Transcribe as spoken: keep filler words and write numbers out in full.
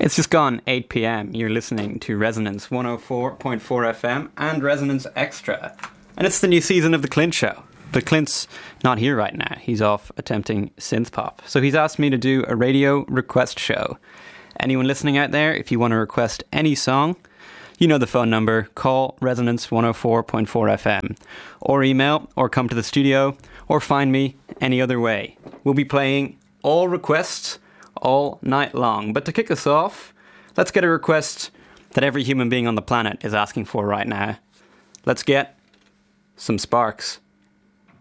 It's just gone eight p.m. You're listening to Resonance one oh four point four F M and Resonance Extra. And it's the new season of The Clint Show. But Clint's not here right now. He's off attempting synth pop. So he's asked me to do a radio request show. Anyone listening out there, if you want to request any song, you know the phone number. Call Resonance one oh four point four F M. Or email, or come to the studio, or find me any other way. We'll be playing all requests all night long. But to kick us off, let's get a request that every human being on the planet is asking for right now. Let's get some Sparks.